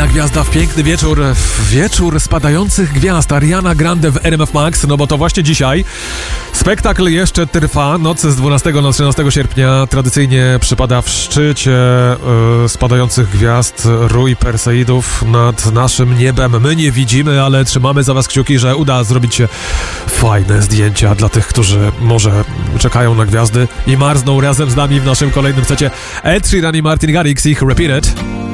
Kolejna gwiazda w piękny wieczór spadających gwiazd. Ariana Grande w RMF Max, no bo to właśnie dzisiaj spektakl jeszcze trwa. Noc z 12 na 13 sierpnia tradycyjnie przypada w szczycie spadających gwiazd Rój Perseidów nad naszym niebem. My nie widzimy, ale trzymamy za was kciuki, że uda zrobić się fajne zdjęcia dla tych, którzy może czekają na gwiazdy i marzną razem z nami w naszym kolejnym secie. Ed Sheeran i Martin Garrix, ich Repeat It.